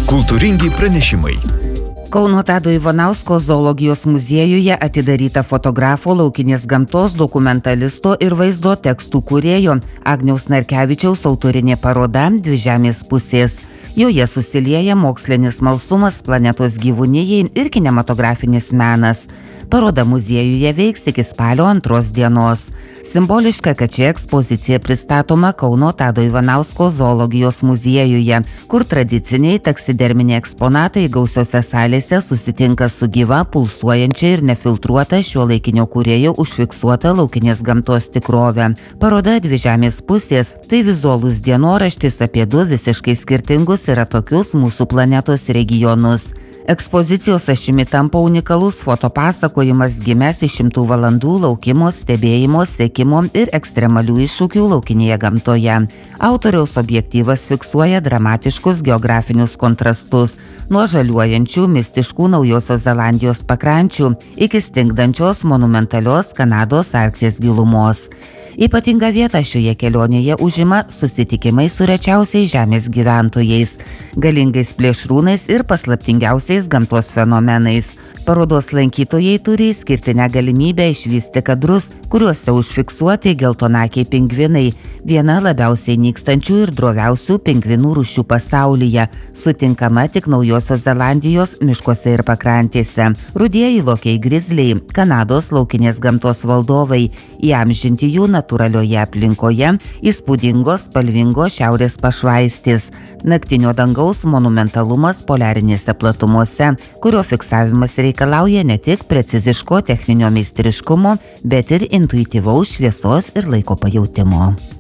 Kultūringi pranešimai. Kauno Tado Ivanausko zoologijos muziejuje atidaryta fotografo, laukinės gamtos, dokumentalisto ir vaizdo tekstų kūrėjo Agniaus Narkevičiaus autorinė paroda Dvi žemės pusės. Joje susilieja mokslinis smalsumas, planetos gyvūnijai ir kinematografinis menas. Paroda muziejuje veiks iki spalio 2 dienos. Simboliška, kad ši ekspozicija pristatoma Kauno Tado Ivanausko zoologijos muziejuje, kur tradiciniai taksiderminiai eksponatai gausiose salėse susitinka su gyva, pulsuojančia ir nefiltruota šiuolaikinio kūrėjo užfiksuota laukinės gamtos tikrove. Paroda Dvi žemės pusės – tai vizualus dienoraštis apie du visiškai skirtingus ir atokius mūsų planetos regionus. Ekspozicijos ašimi tampa unikalus fotopasakojimas gimęs iš 100 valandų laukimo, stebėjimo, sekimo ir ekstremalių iššūkių laukinėje gamtoje. Autoriaus objektyvas fiksuoja dramatiškus geografinius kontrastus nuo žaliuojančių mistiškų Naujosios Zelandijos pakrančių iki stingdančios monumentalios Kanados Arkties gilumos. Ypatingą vietą šioje kelionėje užima susitikimai su rečiausiais žemės gyventojais, galingais plėšrūnais ir paslaptingiausiais gamtos fenomenais. Parodos lankytojai turi išskirtinę galimybę išvysti kadrus, kuriuose užfiksuoti geltonakiai pingvinai, viena labiausiai nykstančių ir droviausių pingvinų rūšių pasaulyje, sutinkama tik Naujosios Zelandijos miškuose ir pakrantėse. Rudieji lokiai grizliai, Kanados laukinės gamtos valdovai, įamžinti jų natūralioje aplinkoje, įspūdingos spalvingos šiaurės pašvaistės, naktinio dangaus monumentalumas poliarinėse platumose, kurio fiksavimas reikalauja ne tik preciziško techninio meistriškumo, bet ir intuityvaus šviesos ir laiko pajautimo.